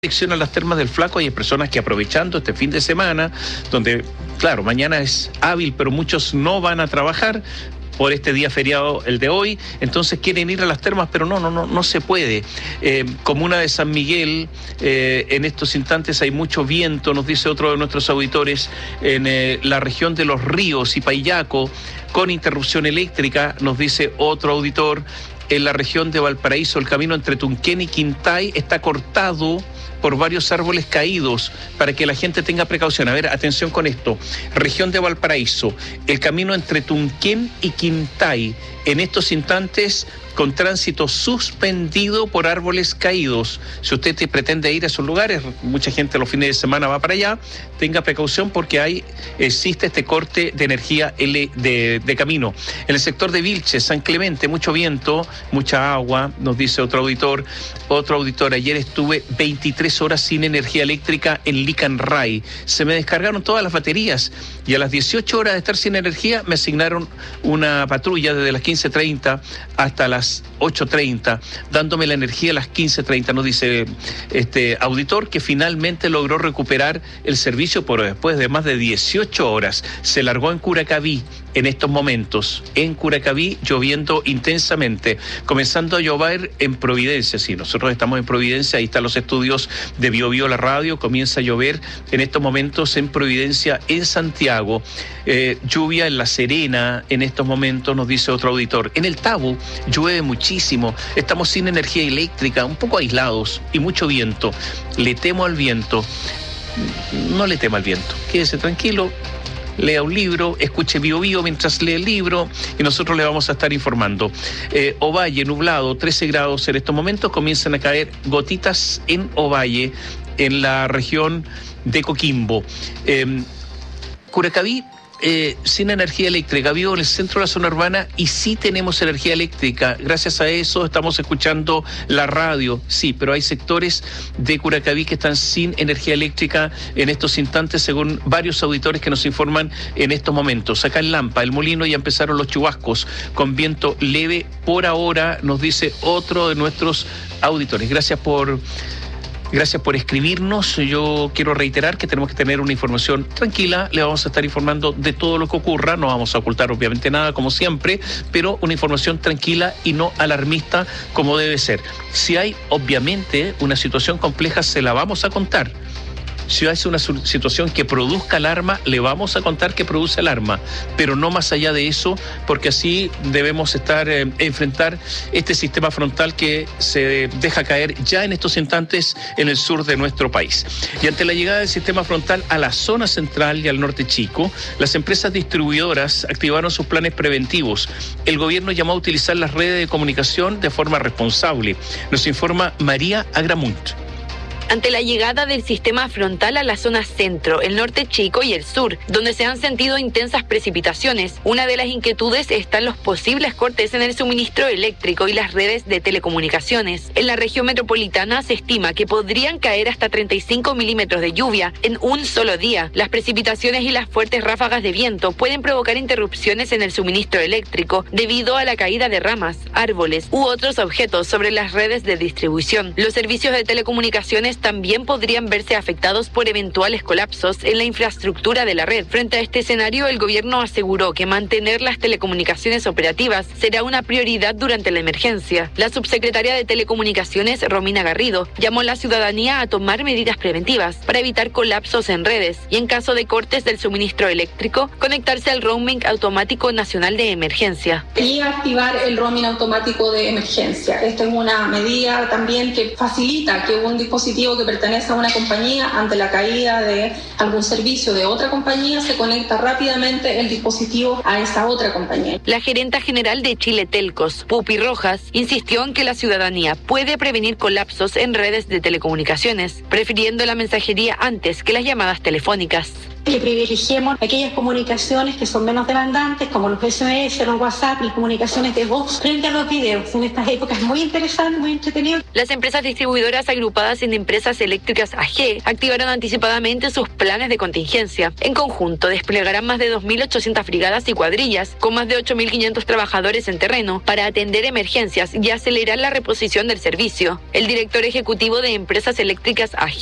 Dirección a las Termas del Flaco. Hay personas que aprovechando este fin de semana, donde, claro, mañana es hábil, pero muchos no van a trabajar por este día feriado, el de hoy, entonces quieren ir a las termas, pero no se puede. Comuna de San Miguel, en estos instantes hay mucho viento, nos dice otro de nuestros auditores, en la región de Los Ríos y Paillaco, con interrupción eléctrica, nos dice otro auditor. En la región de Valparaíso, el camino entre Tunquén y Quintay está cortado por varios árboles caídos, para que la gente tenga precaución. A ver, atención con esto. Región de Valparaíso, el camino entre Tunquén y Quintay, en estos instantes con tránsito suspendido por árboles caídos. Si usted pretende ir a esos lugares, mucha gente los fines de semana va para allá, tenga precaución porque existe este corte de energía de camino. En el sector de Vilches, San Clemente, mucho viento, mucha agua, nos dice otro auditor. Ayer estuve 23 horas sin energía eléctrica en Licanray. Se me descargaron todas las baterías y a las 18 horas de estar sin energía me asignaron una patrulla desde las 15:30 hasta las 8:30, dándome la energía a las 15:30, nos dice este auditor, que finalmente logró recuperar el servicio, pero después de más de 18 horas. Se largó en Curacaví en estos momentos, en Curacaví, lloviendo intensamente, comenzando a llover en Providencia. Sí, nosotros estamos en Providencia, ahí están los estudios de Bio la radio, comienza a llover en estos momentos en Providencia, en Santiago, lluvia en La Serena en estos momentos, nos dice otro auditor. En el Tabo llueve muchísimo, estamos sin energía eléctrica, un poco aislados y mucho viento. Le temo al viento. No le tema al viento, quédese tranquilo, lea un libro, escuche Bio mientras lee el libro y nosotros le vamos a estar informando. Ovalle, nublado, 13 grados en estos momentos, comienzan a caer gotitas en Ovalle, en la región de Coquimbo. Curacaví, sin energía eléctrica, vivo en el centro de la zona urbana y sí tenemos energía eléctrica. Gracias a eso estamos escuchando la radio, sí, pero hay sectores de Curacaví que están sin energía eléctrica en estos instantes, según varios auditores que nos informan en estos momentos. Acá en Lampa, el Molino, ya empezaron los chubascos con viento leve por ahora, nos dice otro de nuestros auditores. Gracias por escribirnos. Yo quiero reiterar que tenemos que tener una información tranquila. Le vamos a estar informando de todo lo que ocurra. No vamos a ocultar obviamente nada, como siempre, pero una información tranquila y no alarmista como debe ser. Si hay obviamente una situación compleja, se la vamos a contar. Si hay una situación que produzca alarma, le vamos a contar que produce alarma, pero no más allá de eso, porque así debemos enfrentar este sistema frontal que se deja caer ya en estos instantes en el sur de nuestro país. Y ante la llegada del sistema frontal a la zona central y al norte chico, las empresas distribuidoras activaron sus planes preventivos. El gobierno llamó a utilizar las redes de comunicación de forma responsable. Nos informa María Agramunt. Ante la llegada del sistema frontal a la zona centro, el norte chico y el sur, donde se han sentido intensas precipitaciones, una de las inquietudes están los posibles cortes en el suministro eléctrico y las redes de telecomunicaciones. En la región metropolitana se estima que podrían caer hasta 35 milímetros de lluvia en un solo día. Las precipitaciones y las fuertes ráfagas de viento pueden provocar interrupciones en el suministro eléctrico debido a la caída de ramas, árboles u otros objetos sobre las redes de distribución. Los servicios de telecomunicaciones también podrían verse afectados por eventuales colapsos en la infraestructura de la red. Frente a este escenario, el gobierno aseguró que mantener las telecomunicaciones operativas será una prioridad durante la emergencia. La subsecretaria de Telecomunicaciones, Romina Garrido, llamó a la ciudadanía a tomar medidas preventivas para evitar colapsos en redes y, en caso de cortes del suministro eléctrico, conectarse al roaming automático nacional de emergencia. Y activar el roaming automático de emergencia. Esta es una medida también que facilita que un dispositivo que pertenece a una compañía, ante la caída de algún servicio de otra compañía, se conecta rápidamente el dispositivo a esa otra compañía. La gerenta general de Chile Telcos, Pupi Rojas, insistió en que la ciudadanía puede prevenir colapsos en redes de telecomunicaciones, prefiriendo la mensajería antes que las llamadas telefónicas. que privilegiemos aquellas comunicaciones que son menos demandantes, como los SMS, los WhatsApp y comunicaciones de voz, frente a los videos. En estas épocas es muy interesante, muy entretenido. Las empresas distribuidoras agrupadas en Empresas Eléctricas AG activaron anticipadamente sus planes de contingencia. En conjunto, desplegarán más de 2.800 brigadas y cuadrillas, con más de 8.500 trabajadores en terreno, para atender emergencias y acelerar la reposición del servicio. El director ejecutivo de Empresas Eléctricas AG